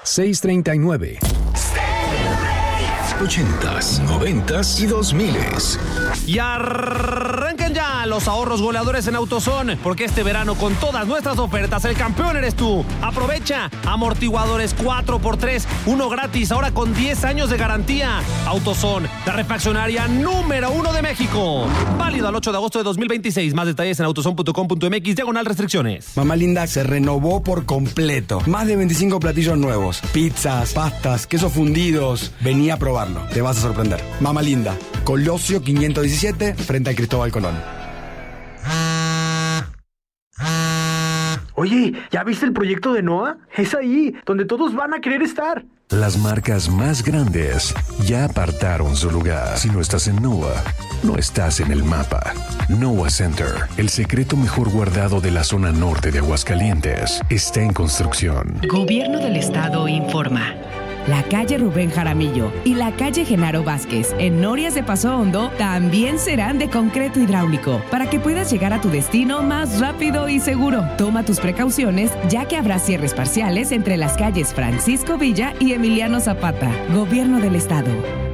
639. 80s, 90s y 2000s. Y arrancan ya los ahorros goleadores en AutoZone, porque este verano con todas nuestras ofertas el campeón eres tú. Aprovecha amortiguadores 4x3, uno gratis, ahora con 10 años de garantía. AutoZone, la refaccionaria número 1 de México. Válido al 8 de agosto de 2026. Más detalles en autozone.com.mx/restricciones. Mamá Linda se renovó por completo. Más de 25 platillos nuevos. Pizzas, pastas, quesos fundidos. Vení a probarlo. Te vas a sorprender. Mamá Linda, Colosio 517, frente a Cristóbal Colón. Oye, ¿ya viste el proyecto de NOA? Es ahí, donde todos van a querer estar. Las marcas más grandes ya apartaron su lugar. Si no estás en NOA, no estás en el mapa. NOA Center, el secreto mejor guardado de la zona norte de Aguascalientes, está en construcción. Gobierno del Estado informa. La calle Rubén Jaramillo y la calle Genaro Vázquez en Norias de Paso Hondo también serán de concreto hidráulico para que puedas llegar a tu destino más rápido y seguro. Toma tus precauciones, ya que habrá cierres parciales entre las calles Francisco Villa y Emiliano Zapata. Gobierno del Estado.